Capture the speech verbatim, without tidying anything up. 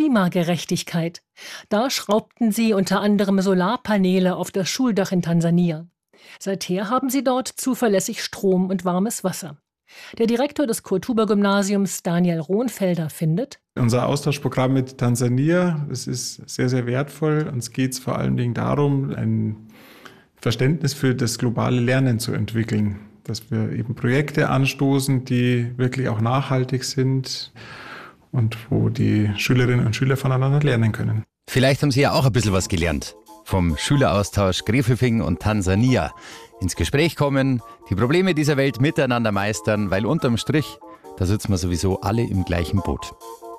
Klimagerechtigkeit. Da schraubten sie unter anderem Solarpaneele auf das Schuldach in Tansania. Seither haben sie dort zuverlässig Strom und warmes Wasser. Der Direktor des Kurt-Huber-Gymnasiums, Daniel Rohnfelder, findet: Unser Austauschprogramm mit Tansania, es ist sehr, sehr wertvoll. Uns geht es vor allen Dingen darum, ein Verständnis für das globale Lernen zu entwickeln. Dass wir eben Projekte anstoßen, die wirklich auch nachhaltig sind und wo die Schülerinnen und Schüler voneinander lernen können. Vielleicht haben Sie ja auch ein bisschen was gelernt vom Schüleraustausch Gräfelfing und Tansania. Ins Gespräch kommen, die Probleme dieser Welt miteinander meistern, weil unterm Strich, da sitzen wir sowieso alle im gleichen Boot.